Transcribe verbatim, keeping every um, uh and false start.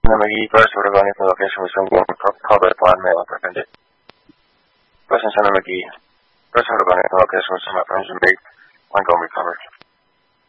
McGee first regarding the location was from public blind mail apprehended. Question Senator McGee. First regarding the location was from my friends and big one goal recovered.